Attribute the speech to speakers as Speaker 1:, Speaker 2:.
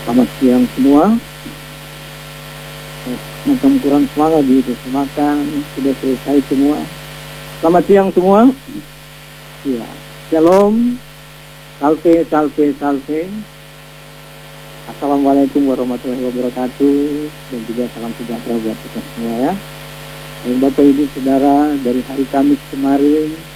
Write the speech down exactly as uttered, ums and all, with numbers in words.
Speaker 1: Selamat siang semua. Eh, Macam kurang semangat gitu, makan sudah selesai semua. Selamat siang semua. Ya, shalom, salve, salve, salve. Assalamualaikum warahmatullahi wabarakatuh, dan juga salam sejahtera buat kita semua ya. Dan Bapak Ibu Saudara, dari hari Kamis kemarin